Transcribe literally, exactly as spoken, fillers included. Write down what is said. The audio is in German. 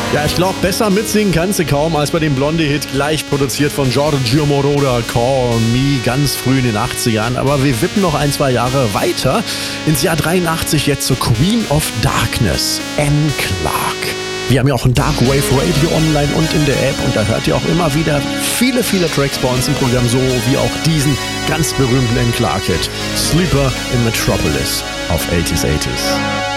Ja, ich glaube, besser mitsingen kannst du kaum als bei dem Blondie-Hit, gleich produziert von Giorgio Moroder, Call Me, ganz früh in den achtzigern. Aber wir wippen noch ein, zwei Jahre weiter ins Jahr dreiundachtzig, jetzt zur Queen of Darkness, Anne Clark. Wir haben ja auch ein Dark Wave Radio online und in der App und da hört ihr auch immer wieder viele, viele Tracks bei uns im Programm, so wie auch diesen ganz berühmten Anne Clark-Hit, Sleeper in Metropolis auf achtziger achtzig.